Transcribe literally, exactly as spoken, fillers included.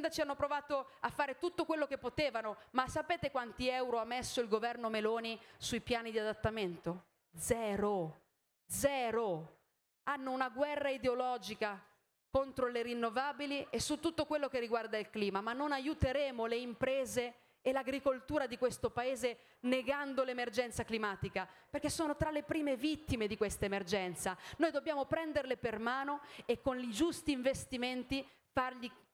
sindaci hanno provato a fare tutto quello che potevano, ma sapete quanti euro ha messo il governo Meloni sui piani di adattamento? Zero, zero. Hanno una guerra ideologica contro le rinnovabili e su tutto quello che riguarda il clima, ma non aiuteremo le imprese e l'agricoltura di questo paese negando l'emergenza climatica, perché sono tra le prime vittime di questa emergenza. Noi dobbiamo prenderle per mano e con i giusti investimenti fargli